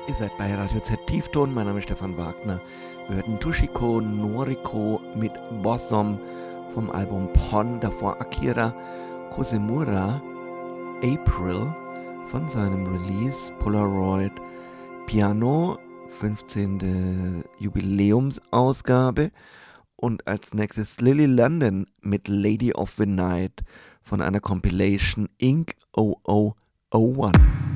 Ihr seid bei Radio Z Tiefton, mein Name ist Stefan Wagner. Wir hörten Toshiko Noriko mit Blossom vom Album Pon, davor Akira Kosemura, April von seinem Release Polaroid Piano, 15. Jubiläumsausgabe. Und als nächstes Lily London mit Lady of the Night von einer Compilation Inc. 0001.